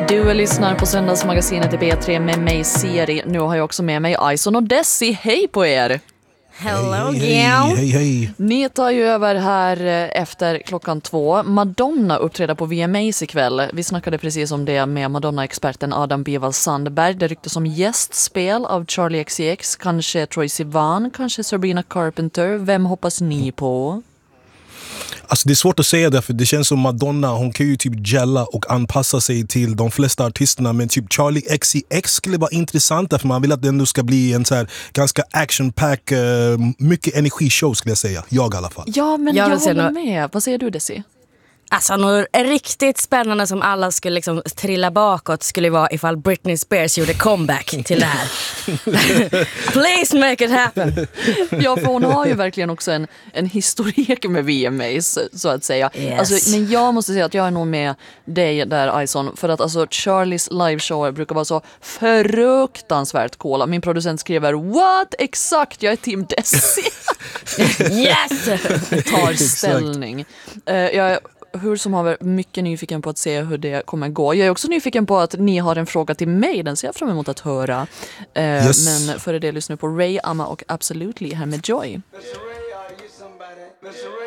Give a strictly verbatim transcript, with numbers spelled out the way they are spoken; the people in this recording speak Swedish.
Du lyssnar på Söndagsmagasinet i B tre med mig Siri. Nu har jag också med mig Ison och Desi. Hej på er! Hello, hej, hej, hej, hej. Ni tar ju över här efter klockan två. Madonna uppträder på V M As ikväll. Vi snackade precis om det med Madonna-experten Adam Bival Sandberg. Det ryktas om gästspel av Charlie X C X, kanske Troye Sivan, kanske Sabrina Carpenter. Vem hoppas ni på? Alltså det är svårt att säga det, för det känns som Madonna, hon kan ju typ gälla och anpassa sig till de flesta artisterna, men typ Charlie X C X skulle vara intressant därför man vill att det ändå ska bli en så här ganska action-pack, uh, mycket energishow skulle jag säga, jag i alla fall. Ja, men jag, jag, jag håller något... med. Vad säger du, Desi? Alltså något riktigt spännande som alla skulle liksom trilla bakåt skulle vara ifall Britney Spears gjorde comeback till det här. Please make it happen. Ja, för hon har ju verkligen också en, en historik med V M As, så att säga. Yes. Alltså, men jag måste säga att jag är nog med dig där, Ison. För att alltså, Charlies liveshower brukar vara så fruktansvärt coola. Min producent skriver, what? Exakt, jag är Team Desi. Yes! Tar ställning. uh, Jag är hur som haver mycket nyfiken på att se hur det kommer gå. Jag är också nyfiken på att ni har en fråga till mig. Den ser jag fram emot att höra. Uh, yes. Men före det lyssnar på Ray, Amma och Absolutely här med Joy.